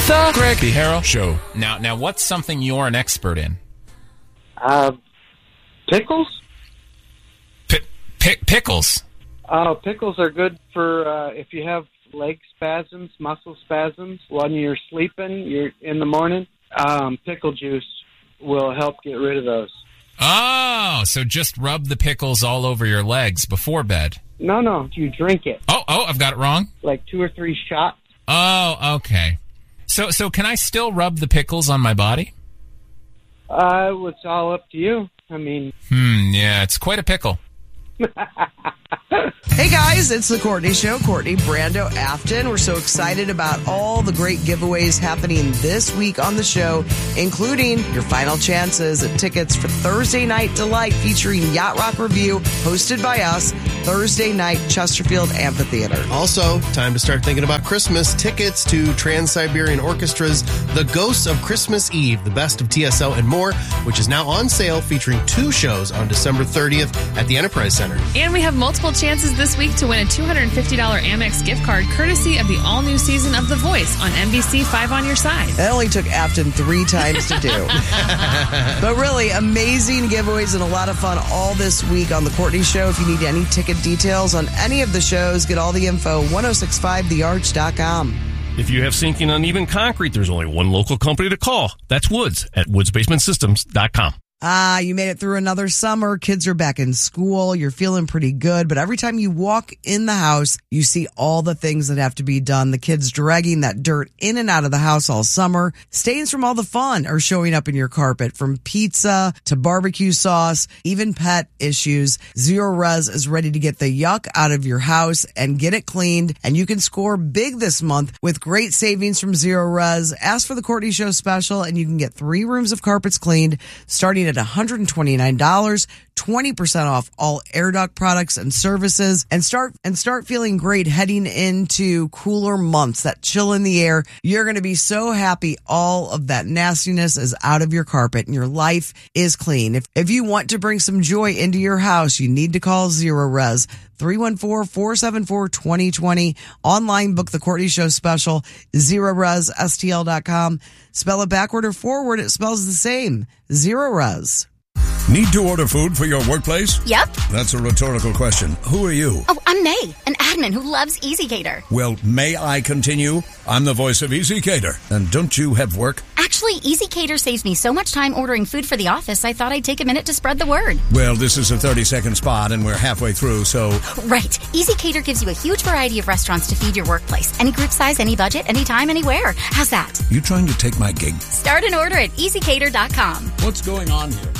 The Greg Beharo Show. Now, what's something you're an expert in? Pickles? Pickles? Pickles are good for if you have leg spasms, muscle spasms, when you're sleeping, you're in the morning. Pickle juice will help get rid of those. Oh, so just rub the pickles all over your legs before bed. No, you drink it. Oh, I've got it wrong? Like 2 or 3 shots. Oh, okay. So can I still rub the pickles on my body? It's all up to you. I mean... yeah, it's quite a pickle. Hey guys, it's the Courtney Show. Courtney Brando Afton. We're so excited about all the great giveaways happening this week on the show, including your final chances at tickets for Thursday Night Delight featuring Yacht Rock Review, hosted by us, Thursday night, Chesterfield Amphitheater. Also, time to start thinking about Christmas. Tickets to Trans-Siberian Orchestra's The Ghosts of Christmas Eve, the best of TSO and more, which is now on sale, featuring 2 shows on December 30th at the Enterprise Center. And we have multiple chances this week to win a $250 Amex gift card courtesy of the all-new season of The Voice on NBC 5 on your side. That only took Afton 3 times to do. But really, amazing giveaways and a lot of fun all this week on The Courtney Show. If you need any ticket details on any of the shows, get all the info, 1065thearch.com. If you have sinking uneven concrete, there's only one local company to call. That's Woods at woodsbasementsystems.com. You made it through another summer. Kids are back in school. You're feeling pretty good. But every time you walk in the house, you see all the things that have to be done. The kids dragging that dirt in and out of the house all summer. Stains from all the fun are showing up in your carpet, from pizza to barbecue sauce, even pet issues. Zero Res is ready to get the yuck out of your house and get it cleaned. And you can score big this month with great savings from Zero Res. Ask for the Courtney Show special and you can get 3 rooms of carpets cleaned starting at $129, 20% off all Air Duct products and services, and start feeling great heading into cooler months. That chill in the air. You're going to be so happy all of that nastiness is out of your carpet and your life is clean. If you want to bring some joy into your house, you need to call Zero Res. 314-474-2020. Online, book the Courtney Show special, ZeroResSTL.com. Spell it backward or forward, it spells the same. Zero Res. Need to order food for your workplace? Yep. That's a rhetorical question. Who are you? Oh, I'm May, an admin who loves EasyCater. Well, may I continue? I'm the voice of EasyCater. And don't you have work? Actually, EasyCater saves me so much time ordering food for the office, I thought I'd take a minute to spread the word. Well, this is a 30-second spot, and we're halfway through, so... Right. EasyCater gives you a huge variety of restaurants to feed your workplace. Any group size, any budget, anytime, anywhere. How's that? You trying to take my gig? Start an order at EasyCater.com. What's going on here?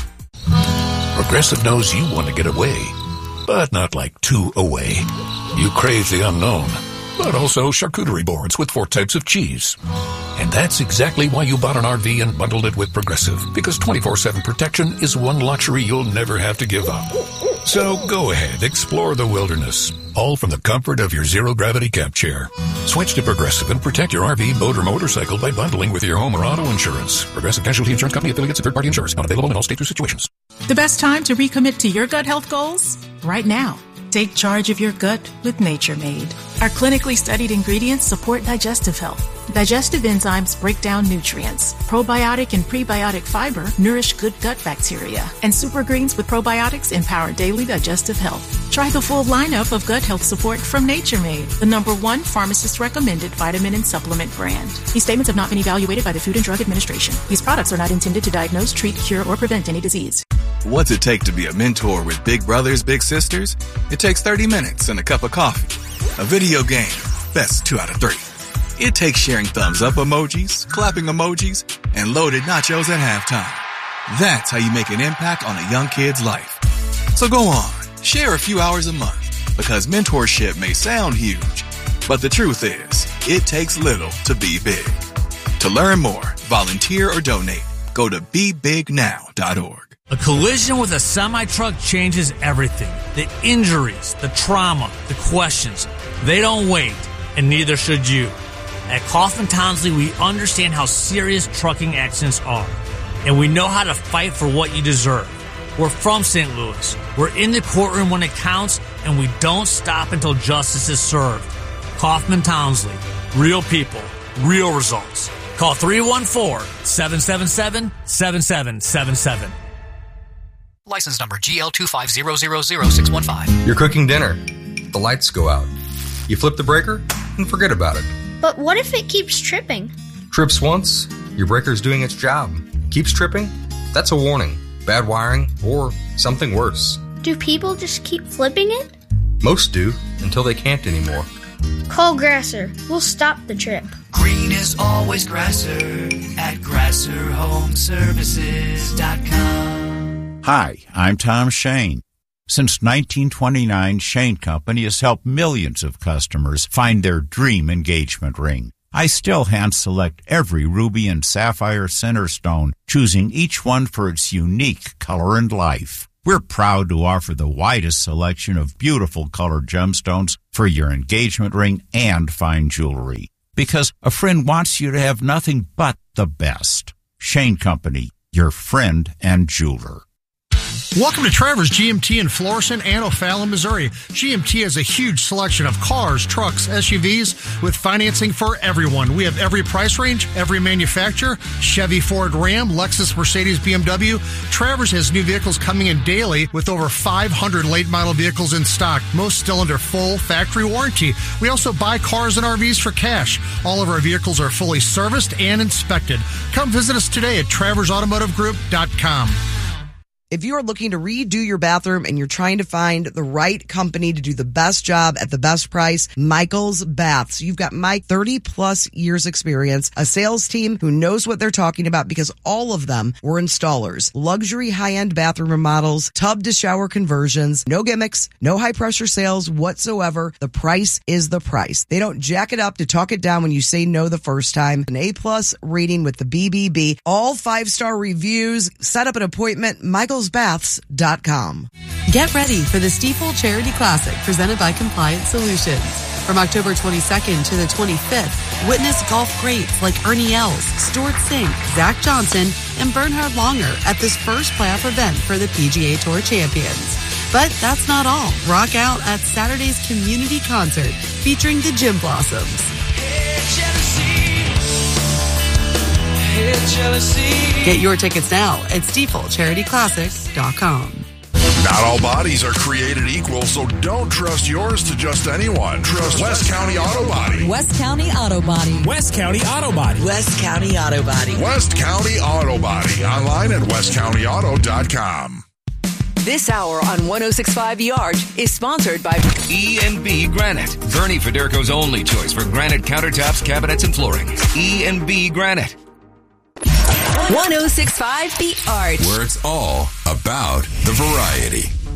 Progressive knows you want to get away, but not like too away. You crave the unknown, but also charcuterie boards with 4 types of cheese. And that's exactly why you bought an RV and bundled it with Progressive, because 24/7 protection is one luxury you'll never have to give up. So go ahead, explore the wilderness, all from the comfort of your zero-gravity camp chair. Switch to Progressive and protect your RV, boat, or motorcycle by bundling with your home or auto insurance. Progressive Casualty Insurance Company, affiliates, and third-party insurers. Not available in all states or situations. The best time to recommit to your gut health goals? Right now. Take charge of your gut with Nature Made. Our clinically studied ingredients support digestive health. Digestive enzymes break down nutrients. Probiotic and prebiotic fiber nourish good gut bacteria. And super greens with probiotics empower daily digestive health. Try the full lineup of gut health support from Nature Made, the #1 pharmacist-recommended vitamin and supplement brand. These statements have not been evaluated by the Food and Drug Administration. These products are not intended to diagnose, treat, cure, or prevent any disease. What's it take to be a mentor with big brothers, big sisters? It takes 30 minutes and a cup of coffee. A video game, best 2 out of 3. It takes sharing thumbs up emojis, clapping emojis, and loaded nachos at halftime. That's how you make an impact on a young kid's life. So go on, share a few hours a month, because mentorship may sound huge, but the truth is, it takes little to be big. To learn more, volunteer, or donate, go to BeBigNow.org. A collision with a semi-truck changes everything. The injuries, the trauma, the questions. They don't wait, and neither should you. At Kaufman Townsley, we understand how serious trucking accidents are, and we know how to fight for what you deserve. We're from St. Louis. We're in the courtroom when it counts, and we don't stop until justice is served. Kaufman Townsley. Real people, real results. Call 314-777-7777. License number GL250000615. You're cooking dinner. The lights go out. You flip the breaker and forget about it. But what if it keeps tripping? Trips once, your breaker's doing its job. Keeps tripping? That's a warning. Bad wiring or something worse. Do people just keep flipping it? Most do, until they can't anymore. Call Grasser. We'll stop the trip. Green is always Grasser at GrasserHomeservices.com. Hi, I'm Tom Shane. Since 1929, Shane Company has helped millions of customers find their dream engagement ring. I still hand-select every ruby and sapphire center stone, choosing each one for its unique color and life. We're proud to offer the widest selection of beautiful colored gemstones for your engagement ring and fine jewelry. Because a friend wants you to have nothing but the best. Shane Company, your friend and jeweler. Welcome to Travers GMT in Florissant and O'Fallon, Missouri. GMT has a huge selection of cars, trucks, SUVs with financing for everyone. We have every price range, every manufacturer, Chevy, Ford, Ram, Lexus, Mercedes, BMW. Travers has new vehicles coming in daily with over 500 late model vehicles in stock, most still under full factory warranty. We also buy cars and RVs for cash. All of our vehicles are fully serviced and inspected. Come visit us today at TraversAutomotiveGroup.com. If you are looking to redo your bathroom and you're trying to find the right company to do the best job at the best price, Michael's Baths. You've got Mike, 30 plus years experience, a sales team who knows what they're talking about because all of them were installers. Luxury high-end bathroom remodels, tub to shower conversions, no gimmicks, no high pressure sales whatsoever. The price is the price. They don't jack it up to talk it down when you say no the first time. An A+ rating with the BBB, all 5-star reviews. Set up an appointment, michaelsbaths.com. Get ready for the Stiefel Charity Classic presented by Compliant Solutions. From October 22nd to the 25th, witness golf greats like Ernie Els, Stuart Sink, Zach Johnson, and Bernhard Langer at this first playoff event for the PGA Tour champions. But that's not all. Rock out at Saturday's community concert featuring the Gym Blossoms. Get your tickets now at StiefelCharityClassic.com. Not all bodies are created equal, so don't trust yours to just anyone. Trust West County Auto Body. West County Auto Body. West County Auto Body. West County Auto Body. West County Auto Body. Online at westcountyauto.com. This hour on 106.5 The Arch is sponsored by E&B Granite. Bernie Federico's only choice for granite countertops, cabinets, and flooring. E&B Granite. 106.5 The Arch, where it's all about the variety.